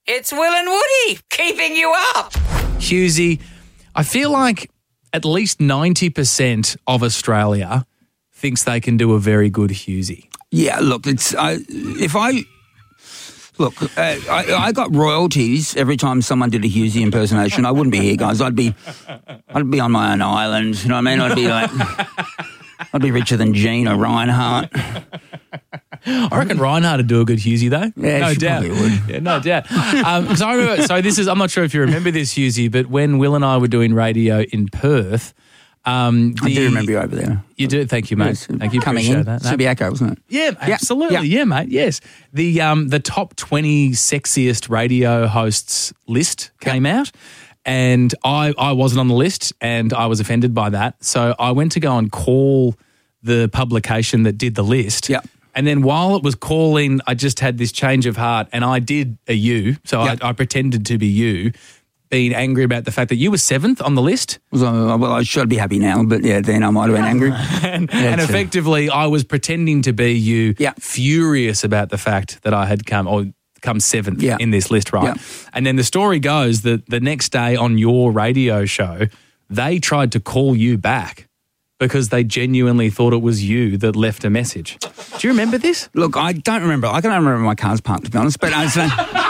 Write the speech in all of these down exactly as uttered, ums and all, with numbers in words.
It's Will and Woody keeping you up. Hughesy, I feel like at least ninety percent of Australia thinks they can do a very good Hughesy. Yeah, look, it's uh, if I look, uh, I, I got royalties every time someone did a Hughesy impersonation. I wouldn't be here, guys. I'd be, I'd be on my own island. You know what I mean? I'd be like, I'd be richer than Gina Reinhardt. I reckon Reinhardt would do a good Hughesy though. Yeah, no she doubt. probably would. Yeah, no doubt. Because I remember. So this is. I'm not sure if you remember this, Hughesy, but when Will and I were doing radio in Perth. Um, the, I do remember you over there. You do. Thank you, mate. Yes, Thank you. coming Appreciate in. that. No. Subiaco, wasn't it? Yeah, absolutely. Yeah. Yeah, mate. Yes. The um the top twenty sexiest radio hosts list came out, and I I wasn't on the list, and I was offended by that. So I went to go and call the publication that did the list. Yeah. And then while it was calling, I just had this change of heart, and I did a you. So Yeah. I, I pretended to be you, being angry about the fact that you were seventh on the list. So, well, I should be happy now, but yeah, then I might have been angry. And, Yeah, and true. effectively, I was pretending to be you, Yeah. furious about the fact that I had come or come seventh Yeah. in this list, right? Yeah. And then the story goes that the next day on your radio show, they tried to call you back because they genuinely thought it was you that left a message. Do you remember this? Look, I don't remember. I can't remember my car's parked, to be honest, but I was,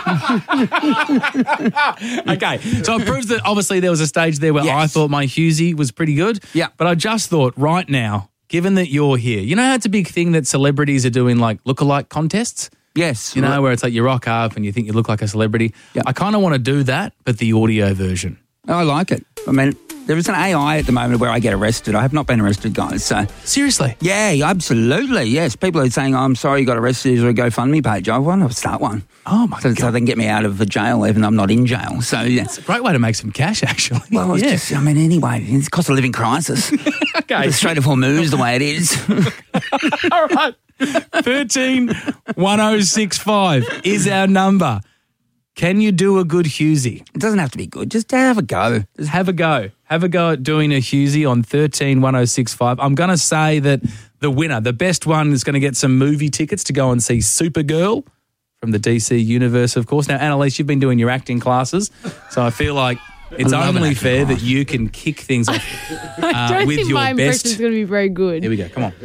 Okay, so it proves that obviously there was a stage there where Yes. I thought my Hughesy was pretty good. Yeah. But I just thought right now, given that you're here, you know how it's a big thing that celebrities are doing like lookalike contests? yes. You know, where it's like you rock up and you think you look like a celebrity. Yeah. I kind of want to do that, but the audio version. I like it. I mean, there is an A I at the moment where I get arrested. I have not been arrested, guys, so... Seriously? Yeah, absolutely, yes. People are saying, oh, I'm sorry you got arrested. Is there a GoFundMe page? I want to start one. Oh, my so, God. so they can get me out of the jail even though I'm not in jail. So, yeah. It's a great way to make some cash, actually. Well, it's yeah. just, I mean, anyway, it's a cost of living crisis. Okay. It's straight for moves the way it is. All right. thirteen one oh six five is our number. Can you do a good Hughesy? It doesn't have to be good. Just have a go. Just have a go. Have a go at doing a Hughesy on thirteen one oh six five. I'm going to say that the winner, the best one, is going to get some movie tickets to go and see Supergirl from the D C universe, of course. Now, Annalise, you've been doing your acting classes, so I feel like it's I love an only acting fair class. that you can kick things off I uh, don't with think your my best. impression's going to be very good. Here we go. Come on.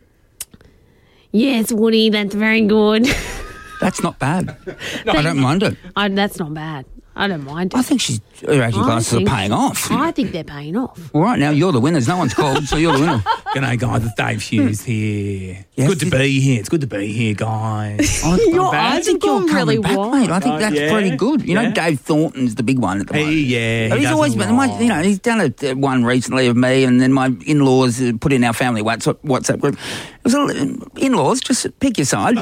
Yes, Woody, that's very good. That's not bad. I don't mind it. I, that's not bad. I don't mind it. I think she's, her acting I classes are think- paying off. I think they're paying off. All right, now you're the winners. No one's called, so you're the winner. G'day, guys. It's Dave Hughes here. It's Yes, good to it- be here. It's good to be here, guys. I, Your I eyes think have you're gone coming really back, wide. mate. I think Oh, that's yeah? pretty good. You know, Yeah. Dave Thornton's the big one at the Hey, moment. yeah. But he he's does always a been, my, lot. you know, he's done a, a one recently of me, and then my in-laws uh, put in our family WhatsApp, WhatsApp group. It was a, in-laws, just pick your side.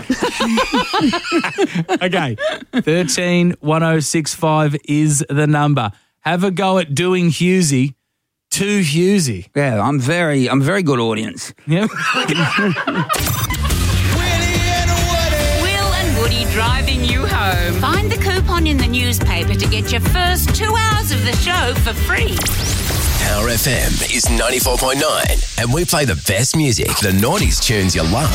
Okay. thirteen one oh six five is the number. Have a go at doing Hughesy to Hughesy. Yeah, I'm very, I'm a very good audience. Yep. Will and Woody driving you home. Find the coupon in the newspaper to get your first two hours of the show for free. Power F M is ninety-four point nine, and we play the best music, the noughties tunes you love.